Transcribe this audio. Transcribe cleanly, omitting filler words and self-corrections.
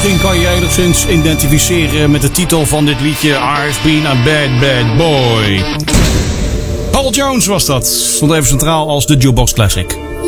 Misschien kan je enigszins identificeren met de titel van dit liedje. I've been a bad, bad boy. Paul Jones was dat. Stond even centraal als de Jukebox Classic.